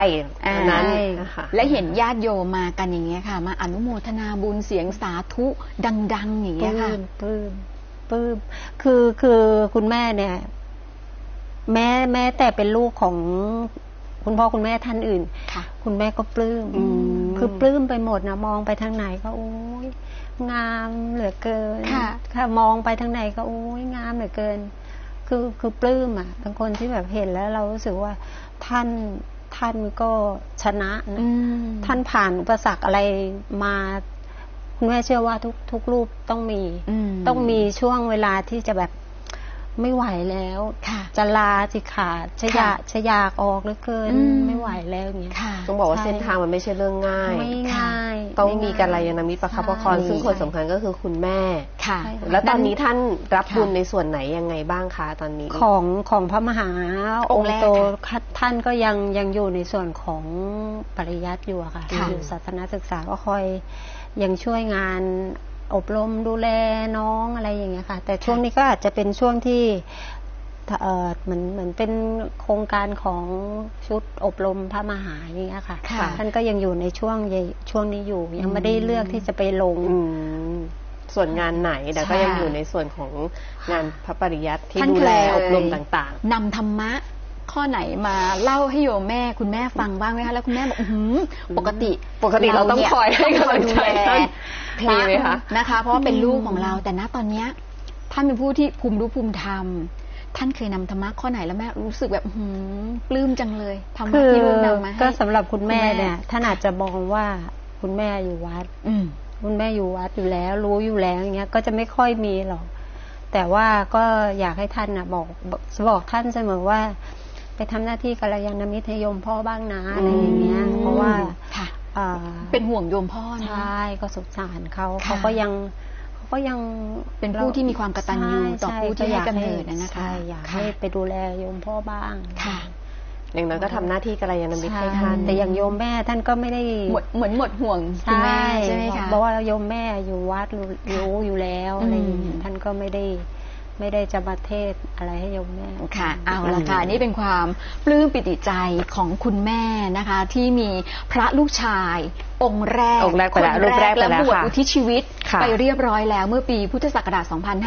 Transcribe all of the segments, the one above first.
นั้นนะคะและเห็นญาติโยมมากันอย่างเงี้ยค่ะมาอนุโมทนาบุญเสียงสาธุดังๆอย่างเงี้ยค่ะปลื้มคือคุณแม่เนี่ยแม้แต่เป็นลูกของคุณพ่อคุณแม่ท่านอื่นคุณแม่ก็ปลื้มคือปลื้มไปหมดนะมองไปทางไหนก็โอ้ยงามเหลือเกินค่ะมองไปทางไหนก็โอ้ยงามเหลือเกินคือปลื้มอ่ะเป็นคนที่แบบเห็นแล้วเรารู้สึกว่าท่านก็ชนะนะท่านผ่านอุปสรรคอะไรมาคุณแม่เชื่อว่าทุกรูปต้องมีช่วงเวลาที่จะแบบไม่ไหวแล้วจะลาสิขาดจะอยากออกเหลือเกินไม่ไหวแล้วอย่างเงี้ยต้องบอกว่าเส้นทางมันไม่ใช่เรื่องง่ายไม่ง่ายต้องมีกัลยาณมิตรประคับประคองซึ่งคนสำคัญก็คือคุณแม่แล้วตอนนี้ท่านรับบุญในส่วนไหนยังไงบ้างคะตอนนี้ของพระมหาองค์โตท่านก็ยังอยู่ในส่วนของปริยัติอยู่ค่ะอยู่ศาสนศึกษาก็คอยยังช่วยงานอบรมดูแลน้องอะไรอย่างเงี้ยค่ะแต่ช่วงนี้ก็อาจจะเป็นช่วงที่เหมือนเป็นโครงการของชุดอบรมพระมหาอย่างเงี้ยค่ะท่านก็ยังอยู่ในช่วงนี้อยู่ยังไม่ได้เลือกที่จะไปลงส่วนงานไหนแต่ก็ยังอยู่ในส่วนของงานพระปริยัติที่ดูแลอบรมต่างๆนำธรรมะข้อไหนมาเล่าให้โยมแม่คุณแม่ฟังบ้างไหมคะแล้วคุณแม่บอกปกติเราต้องคอยให้กำลังใจพระนะคะเพราะว่าเป็นลูกของเราแต่ณตอนนี้ท่านเป็นผู้ที่ภูมิรู้ภูมิธรรมท่านเคยนำธรรมะข้อไหนแล้วแม่รู้สึกแบบปลื้มจังเลยธรรมะที่ลูกนำมาให้ก็สำหรับคุณแม่เนี่ยท่านอาจจะมองว่าคุณแม่อยู่วัดคุณแม่อยู่วัดอยู่แล้วรู้อยู่แล้วอย่างเงี้ยก็จะไม่ค่อยมีหรอกแต่ว่าก็อยากให้ท่านนะบอกท่านเสมอว่าไปทำหน้าที่กัลยาณมิตรให้โยมพ่อบ้างนะอะไรอย่างเงี้ยเพราะว่าเป็นห่วงโยมพ่อใช่ก็สงสารเขาก็ยังเป็นผู้ที่มีความกตัญญูต่อผู้ที่ให้กำเนิดนะคะอยากให้ไปดูแลโยมพ่อบ้างค่ะอย่างนั้นก็ทำหน้าที่กัลยาณมิตรให้ท่านแต่อย่างโยมแม่ท่านก็ไม่ได้เหมือนหมดห่วงคุณแม่ใช่ไหมคะเพราะว่าโยมแม่อยู่วัดรู้อยู่แล้วอะไรอย่างเงี้ยท่านก็ไม่ได้จะมาเทศอะไรให้โยมแม่ค่ะเอาละค่ะนี่เป็นความปลื้มปิติใจของคุณแม่นะคะที่มีพระลูกชายองค์แรกคนแรกและบวชอุทิศชีวิตไปเรียบร้อยแล้วเมื่อปีพุทธศักราช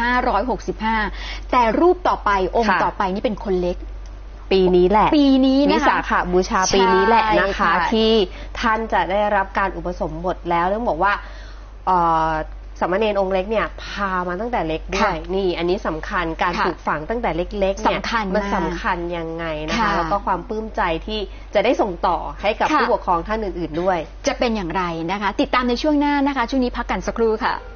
2565 แต่รูปต่อไปองค์ต่อไปนี่เป็นคนเล็กปีนี้แหละปีนี้นะคะวิสาขบูชาปีนี้แหละนะคะที่ท่านจะได้รับการอุปสมบทแล้วต้องบอกว่าสามเณรองค์เล็กเนี่ยพามาตั้งแต่เล็กด้วยนี่อันนี้สำคัญการปลูกฝังตั้งแต่เล็กๆเนี่ยมันสำคัญยังไงนะคะแล้วก็ความปลื้มใจที่จะได้ส่งต่อให้กับผู้ปกครองท่านอื่นๆด้วยจะเป็นอย่างไรนะคะติดตามในช่วงหน้านะคะช่วงนี้พักกันสักครู่ค่ะ